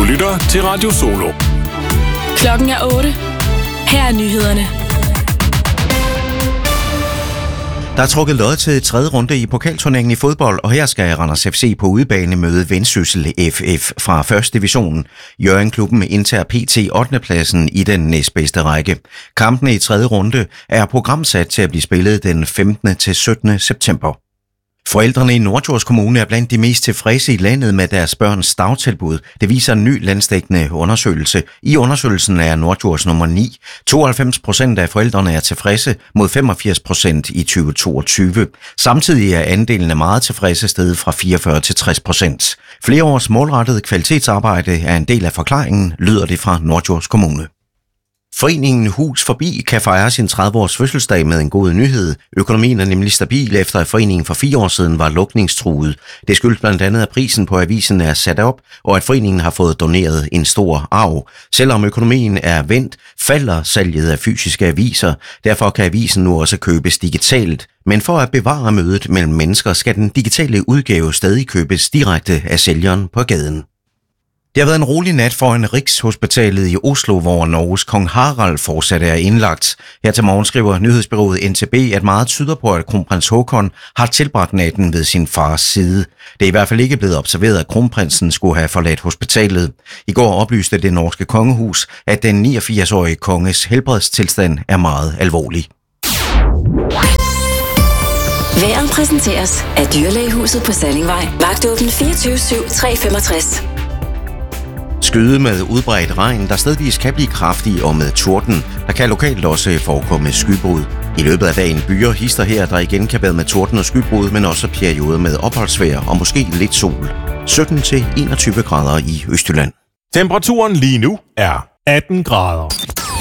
lytter til Radio Solo. Klokken er 8. Her er nyhederne. Der er trukket lod til tredje runde i pokalturneringen i fodbold, og her skal Randers FC på udebane møde Vendsyssel FF fra 1. division. Hjørring-klubben indtager PT 8. pladsen i den næstbedste række. Kampene i tredje runde er programsat til at blive spillet den 15. til 17. september. Forældrene i Norddjurs Kommune er blandt de mest tilfredse i landet med deres børns dagtilbud. Det viser en ny landsdækkende undersøgelse. I undersøgelsen er Norddjurs nummer 9. 92% af forældrene er tilfredse mod 85% i 2022. Samtidig er andelen af meget tilfredse steget fra 44 til 60%. Flere års målrettet kvalitetsarbejde er en del af forklaringen, lyder det fra Norddjurs Kommune. Foreningen Hus Forbi kan fejre sin 30-års fødselsdag med en god nyhed. Økonomien er nemlig stabil, efter at foreningen for 4 år siden var lukningstruet. Det skyldes blandt andet, at prisen på avisen er sat op, og at foreningen har fået doneret en stor arv. Selvom økonomien er vendt, falder salget af fysiske aviser. Derfor kan avisen nu også købes digitalt. Men for at bevare mødet mellem mennesker, skal den digitale udgave stadig købes direkte af sælgeren på gaden. Det har været en rolig nat foran Rigshospitalet i Oslo, hvor Norges kong Harald fortsat er indlagt. Her til morgen skriver nyhedsbureauet NTB, at meget tyder på, at kronprins Haakon har tilbragt natten ved sin fars side. Det er i hvert fald ikke blevet observeret, at kronprinsen skulle have forladt hospitalet. I går oplyste det norske kongehus, at den 89-årige konges helbredstilstand er meget alvorlig. Vejret præsenteres af Dyrlægehuset på Sallingvej. Vagtåben 24/7 365. Skyde med udbredt regn, der stedvis kan blive kraftig og med torden. Der kan lokalt også forekomme skybrud. I løbet af dagen byer hister her, der igen kan være med torden og skybrud, men også perioder med opholdsvejr og måske lidt sol. 17 til 21 grader i Østjylland. Temperaturen lige nu er 18 grader.